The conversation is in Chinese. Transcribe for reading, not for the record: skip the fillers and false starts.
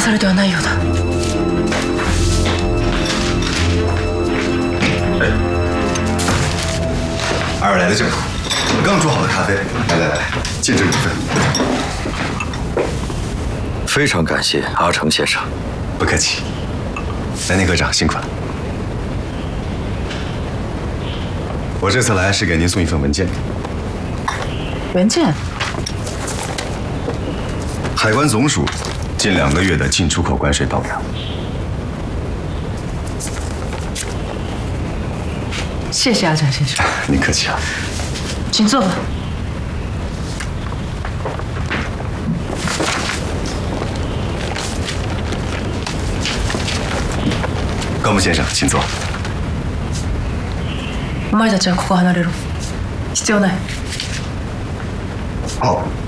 されてはないようだ。 二位来的正好，刚煮好的咖啡，来，敬这一份。 非常感谢阿成先生。 不客气。南宁科长辛苦了。我这次来是给您送一份文件。 文件？ 海关总署近2个月的进出口关税报表。 谢谢阿成先生。 您客气了。 请坐吧。 高木先生，请坐。 お前たちはここ離れろ。必要ない。 好。